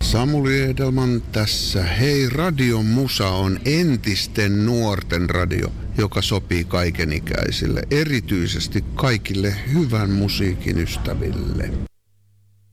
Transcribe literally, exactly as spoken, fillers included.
Samuli Edelman tässä. Hei, Radio Musa on entisten nuorten radio, joka sopii kaikenikäisille, erityisesti kaikille hyvän musiikin ystäville.